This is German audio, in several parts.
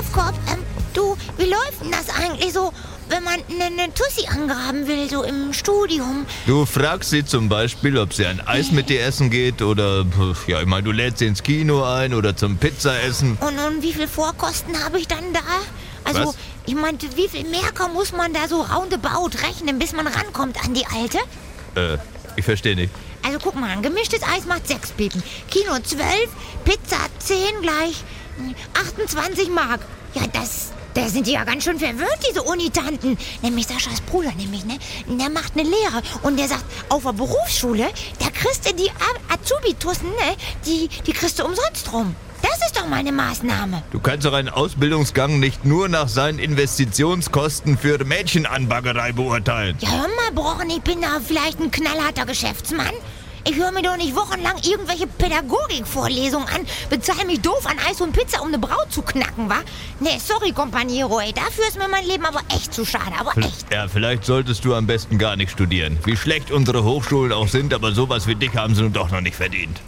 Doofkopf, du, wie läuft denn das eigentlich so, wenn man eine Tussi angraben will, so im Studium? Du fragst sie zum Beispiel, ob sie ein Eis mit dir essen geht oder, ja, ich meine, du lädst sie ins Kino ein oder zum Pizzaessen. Und wie viel Vorkosten habe ich dann da? Also, Was? ich meinte, wie viel Merker muss man da so roundabout rechnen, bis man rankommt an die Alte? Ich verstehe nicht. Also guck mal, ein gemischtes Eis macht 6 Pipen, Kino 12, Pizza 10 gleich 28 Mark. Ja, da sind die ja ganz schön verwirrt, diese Unitanten. Nämlich Saschas Bruder, ne? Der macht eine Lehre und der sagt, auf der Berufsschule, da kriegst du die Azubitussen, ne? Die kriegst du umsonst rum. Das ist doch mal eine Maßnahme. Du kannst doch einen Ausbildungsgang nicht nur nach seinen Investitionskosten für Mädchenanbaggerei beurteilen. Ja, hör mal, Brochen, ich bin da vielleicht ein knallharter Geschäftsmann. Ich höre mir doch nicht wochenlang irgendwelche Pädagogikvorlesungen an, bezahle mich doof an Eis und Pizza, um eine Braut zu knacken, wa? Nee, sorry, Companiero, ey, dafür ist mir mein Leben aber echt zu schade, aber echt. Ja, vielleicht solltest du am besten gar nicht studieren. Wie schlecht unsere Hochschulen auch sind, aber sowas wie dich haben sie nun doch noch nicht verdient.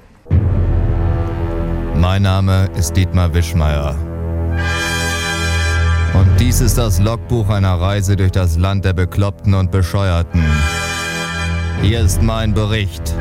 Mein Name ist Dietmar Wischmeier. Und dies ist das Logbuch einer Reise durch das Land der Bekloppten und Bescheuerten. Hier ist mein Bericht.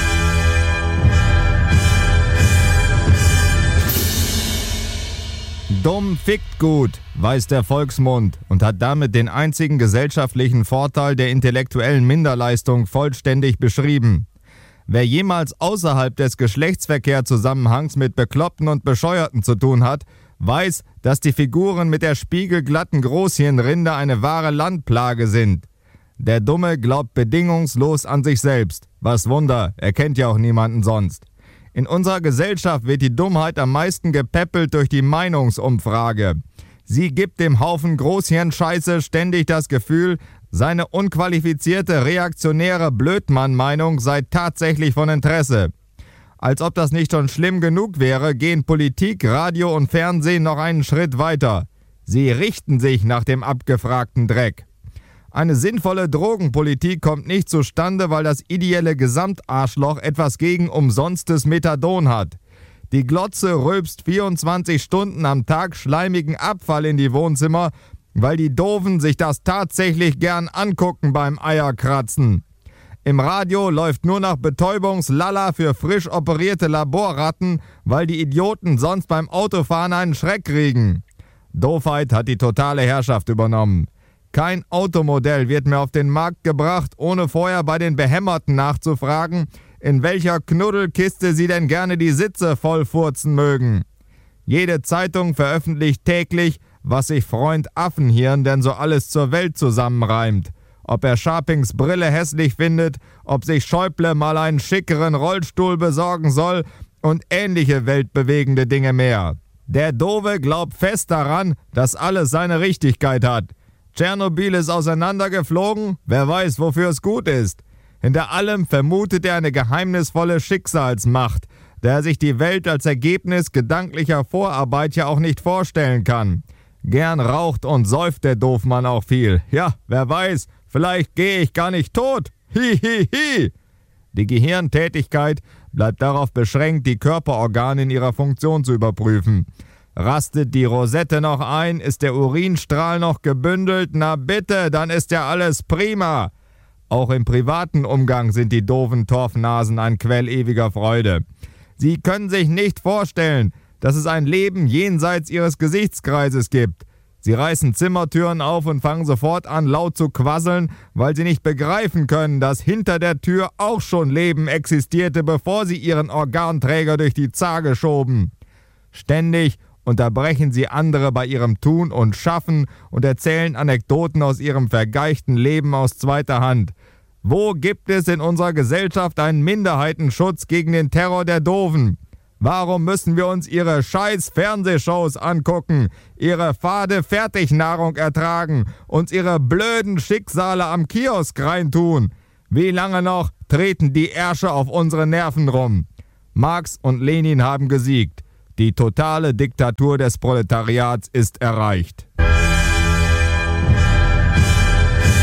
Dumm fickt gut, weiß der Volksmund und hat damit den einzigen gesellschaftlichen Vorteil der intellektuellen Minderleistung vollständig beschrieben. Wer jemals außerhalb des Geschlechtsverkehrzusammenhangs mit Bekloppten und Bescheuerten zu tun hat, weiß, dass die Figuren mit der spiegelglatten Großhirnrinde eine wahre Landplage sind. Der Dumme glaubt bedingungslos an sich selbst. Was Wunder, er kennt ja auch niemanden sonst. In unserer Gesellschaft wird die Dummheit am meisten gepäppelt durch die Meinungsumfrage. Sie gibt dem Haufen Großhirnscheiße ständig das Gefühl, seine unqualifizierte, reaktionäre Blödmann-Meinung sei tatsächlich von Interesse. Als ob das nicht schon schlimm genug wäre, gehen Politik, Radio und Fernsehen noch einen Schritt weiter. Sie richten sich nach dem abgefragten Dreck. Eine sinnvolle Drogenpolitik kommt nicht zustande, weil das ideelle Gesamtarschloch etwas gegen umsonstes Methadon hat. Die Glotze rülpst 24 Stunden am Tag schleimigen Abfall in die Wohnzimmer, weil die Doofen sich das tatsächlich gern angucken beim Eierkratzen. Im Radio läuft nur noch Betäubungslalla für frisch operierte Laborratten, weil die Idioten sonst beim Autofahren einen Schreck kriegen. Doofheit hat die totale Herrschaft übernommen. Kein Automodell wird mehr auf den Markt gebracht, ohne vorher bei den Behämmerten nachzufragen, in welcher Knuddelkiste sie denn gerne die Sitze vollfurzen mögen. Jede Zeitung veröffentlicht täglich, was sich Freund Affenhirn denn so alles zur Welt zusammenreimt. Ob er Scharpings Brille hässlich findet, ob sich Schäuble mal einen schickeren Rollstuhl besorgen soll und ähnliche weltbewegende Dinge mehr. Der Doofe glaubt fest daran, dass alles seine Richtigkeit hat. Tschernobyl ist auseinandergeflogen, wer weiß, wofür es gut ist. Hinter allem vermutet er eine geheimnisvolle Schicksalsmacht, der er sich die Welt als Ergebnis gedanklicher Vorarbeit ja auch nicht vorstellen kann. Gern raucht und säuft der Doofmann auch viel. Ja, wer weiß, vielleicht gehe ich gar nicht tot. Hi, hi, hi. Die Gehirntätigkeit bleibt darauf beschränkt, die Körperorgane in ihrer Funktion zu überprüfen. Rastet die Rosette noch ein, ist der Urinstrahl noch gebündelt, na bitte, dann ist ja alles prima. Auch im privaten Umgang sind die doofen Torfnasen ein Quell ewiger Freude. Sie können sich nicht vorstellen, dass es ein Leben jenseits ihres Gesichtskreises gibt. Sie reißen Zimmertüren auf und fangen sofort an, laut zu quasseln, weil sie nicht begreifen können, dass hinter der Tür auch schon Leben existierte, bevor sie ihren Organträger durch die Zage schoben. Ständig unterbrechen sie andere bei ihrem Tun und Schaffen und erzählen Anekdoten aus ihrem vergeichten Leben aus zweiter Hand. Wo gibt es in unserer Gesellschaft einen Minderheitenschutz gegen den Terror der Doofen? Warum müssen wir uns ihre scheiß Fernsehshows angucken, ihre fade Fertignahrung ertragen, uns ihre blöden Schicksale am Kiosk reintun? Wie lange noch treten die Ärsche auf unsere Nerven rum? Marx und Lenin haben gesiegt. Die totale Diktatur des Proletariats ist erreicht.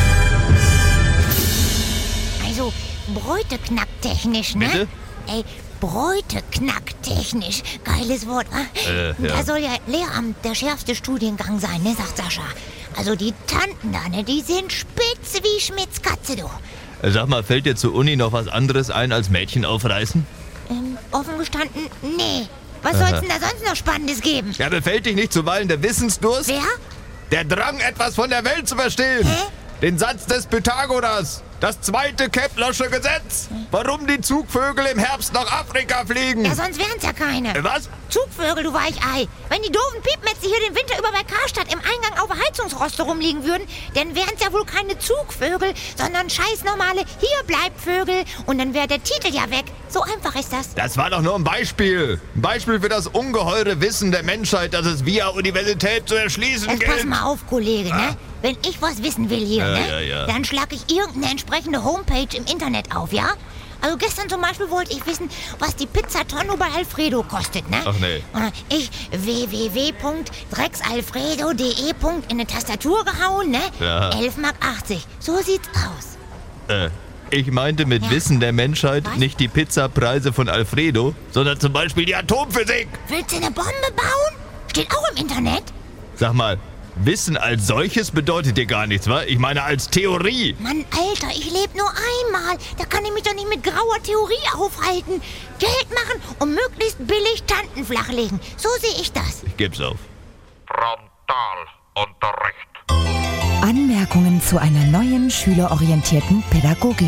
Also, bräuteknacktechnisch, ne? Bitte? Ey, Bräuteknacktechnisch. Geiles Wort, wa? Ja. Da soll ja Lehramt der schärfste Studiengang sein, ne, sagt Sascha. Also die Tanten da, ne, die sind spitz wie Schmidts Katze, du. Sag mal, fällt dir zur Uni noch was anderes ein als Mädchen aufreißen? Offen gestanden, nee. Was soll's denn da sonst noch Spannendes geben? Ja, befällt dich nicht zuweilen der Wissensdurst? Wer? Der Drang, etwas von der Welt zu verstehen. Hä? Den Satz des Pythagoras. Das zweite Keplersche Gesetz. Warum die Zugvögel im Herbst nach Afrika fliegen. Ja, sonst wären's ja keine. Was? Zugvögel, du Weichei. Wenn die doofen Piepmetze hier den Winter über bei Karstadt im Eingang auf der Heizungsroste rumliegen würden, dann wären's ja wohl keine Zugvögel, sondern scheiß normale Hier-bleibt-Vögel. Und dann wäre der Titel ja weg. So einfach ist das. Das war doch nur ein Beispiel. Ein Beispiel für das ungeheure Wissen der Menschheit, das es via Universität zu erschließen Jetzt pass gilt. mal auf, Kollege, ne? Wenn ich was wissen will hier, Ja. dann schlag ich irgendeine entsprechende Homepage im Internet auf, ja? Also gestern zum Beispiel wollte ich wissen, was die Pizza Tonno bei Alfredo kostet, ne? Ach nee. Und ich www.drecksalfredo.de. in eine Tastatur gehauen, ne? Ja. 11,80 Mark. So sieht's aus. Ich meinte mit Ja. Wissen der Menschheit Was? nicht die Pizzapreise von Alfredo, sondern zum Beispiel die Atomphysik. Willst du eine Bombe bauen? Steht auch im Internet. Sag mal, Wissen als solches bedeutet dir gar nichts, wa? Ich meine als Theorie. Mann, Alter, ich lebe nur einmal. Da kann ich mich doch nicht mit grauer Theorie aufhalten. Geld machen und möglichst billig Tanten flachlegen. So sehe ich das. Ich geb's auf. Frontalunterricht. Anmerkungen zu einer neuen schülerorientierten Pädagogik.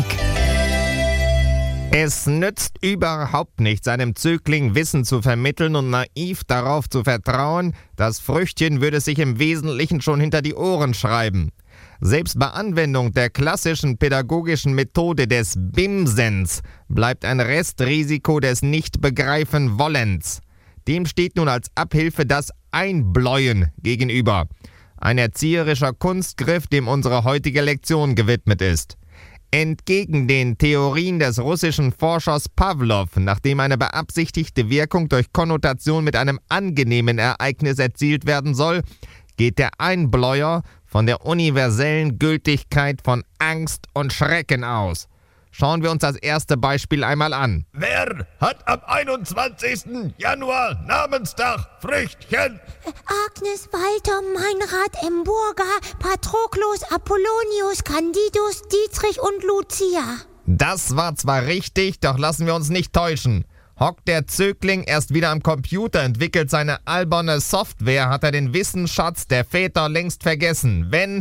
Es nützt überhaupt nichts, einem Zögling Wissen zu vermitteln und naiv darauf zu vertrauen, das Früchtchen würde sich im Wesentlichen schon hinter die Ohren schreiben. Selbst bei Anwendung der klassischen pädagogischen Methode des Bimsens bleibt ein Restrisiko des Nicht-Begreifen-Wollens. Dem steht nun als Abhilfe das Einbläuen gegenüber. Ein erzieherischer Kunstgriff, dem unsere heutige Lektion gewidmet ist. Entgegen den Theorien des russischen Forschers Pawlow, nachdem eine beabsichtigte Wirkung durch Konnotation mit einem angenehmen Ereignis erzielt werden soll, geht der Einbläuer von der universellen Gültigkeit von Angst und Schrecken aus. Schauen wir uns das erste Beispiel einmal an. Wer hat am 21. Januar Namenstag, Früchtchen? Agnes, Walter, Meinrad, Emburga, Patroklos, Apollonius, Candidus, Dietrich und Lucia. Das war zwar richtig, doch lassen wir uns nicht täuschen. Hockt der Zögling erst wieder am Computer, entwickelt seine alberne Software, hat er den Wissensschatz der Väter längst vergessen. Wenn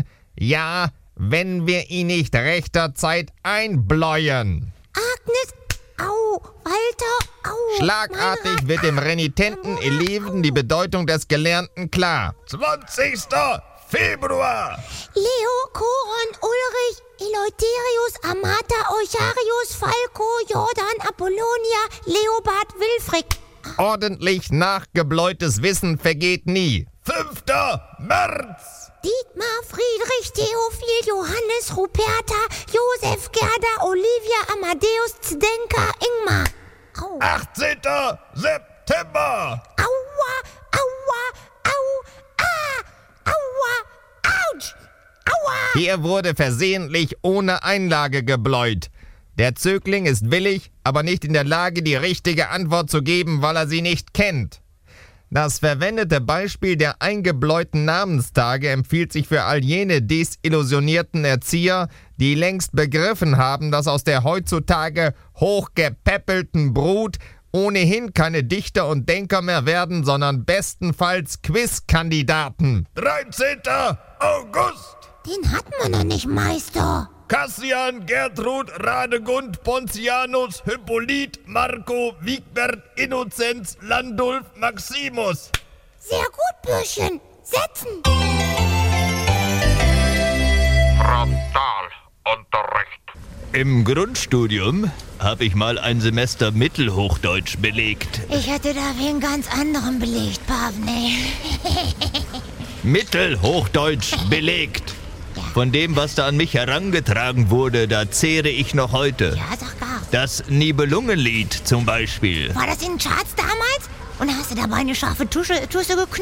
wir ihn nicht rechtzeitig einbläuen. Agnes, au, Walter, au. Schlagartig Meinrad, wird dem renitenten Eleven die Bedeutung des Gelernten klar. 20. Februar. Leo, Koron, Ulrich, Eleutherius, Amata, Eucharius, Falco, Jordan, Apollonia, Leopard, Wilfried. Ordentlich nachgebläutes Wissen vergeht nie. 5. März. Dietmar, Friedrich, Theophil, Johannes, Ruperta, Josef, Gerda, Olivia, Amadeus, Zdenka, Ingmar. Au. 18. September. Aua, aua, au, aua, ouch, aua. Hier wurde versehentlich ohne Einlage gebläut. Der Zögling ist willig, aber nicht in der Lage, die richtige Antwort zu geben, weil er sie nicht kennt. Das verwendete Beispiel der eingebläuten Namenstage empfiehlt sich für all jene desillusionierten Erzieher, die längst begriffen haben, dass aus der heutzutage hochgepäppelten Brut ohnehin keine Dichter und Denker mehr werden, sondern bestenfalls Quizkandidaten. 13. August. Den hat man noch nicht, Meister. Kassian, Gertrud, Radegund, Pontianus, Hippolyt, Marco, Wigbert, Innozenz, Landulf, Maximus. Sehr gut, Bürschchen. Setzen. Frontalunterricht. Im Grundstudium habe ich mal ein Semester Mittelhochdeutsch belegt. Ich hätte da wen ganz anderen belegt, Pavne. Mittelhochdeutsch belegt. Von dem, was da an mich herangetragen wurde, da zehre ich noch heute. Ja, sag gar. Das Nibelungenlied zum Beispiel. War das in den Charts damals? Und hast du dabei eine scharfe Tusse geknüpft?